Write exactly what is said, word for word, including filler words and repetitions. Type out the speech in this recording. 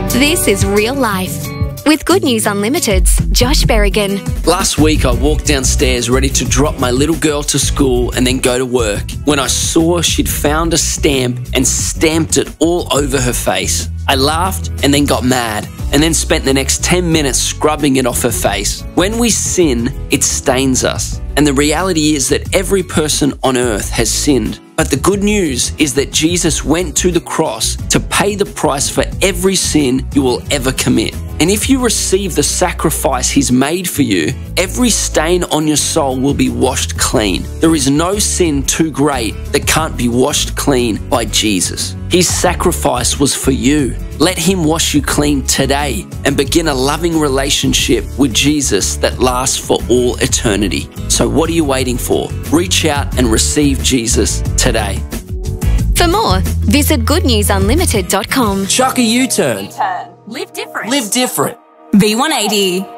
This is real life. With Good News Unlimited's Josh Berrigan. Last week I walked downstairs ready to drop my little girl to school and then go to work when I saw she'd found a stamp and stamped it all over her face. I laughed and then got mad and then spent the next ten minutes scrubbing it off her face. When we sin, it stains us. And the reality is that every person on earth has sinned. But the good news is that Jesus went to the cross to pay the price for every sin you will ever commit. And if you receive the sacrifice He's made for you, every stain on your soul will be washed clean. There is no sin too great that can't be washed clean by Jesus. His sacrifice was for you. Let Him wash you clean today and begin a loving relationship with Jesus that lasts for all eternity. So what are you waiting for? Reach out and receive Jesus today. For more, visit good news unlimited dot com. Chuck a U-turn. Live different. Live different. B one eighty.